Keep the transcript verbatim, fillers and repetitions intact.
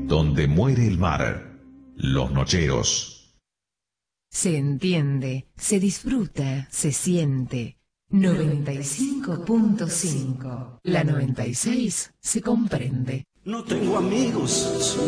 donde muere el mar, Los Nocheros. Se entiende, se disfruta, se siente. noventa y cinco punto cinco. La noventa y seis se comprende. No tengo amigos.